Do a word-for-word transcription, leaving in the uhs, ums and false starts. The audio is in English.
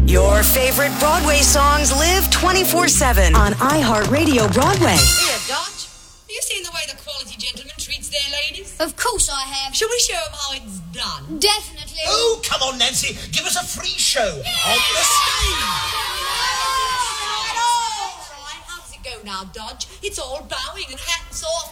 Your favorite Broadway songs live twenty-four seven on iHeartRadio Broadway. Here, Dodge. Have you seen the way the quality gentleman treats their ladies? Of course I have. Shall we show them how it's done? Definitely. Oh, come on, Nancy. Give us a free show on the stage. All right, how does it go now, Dodge? It's all bowing and hats off.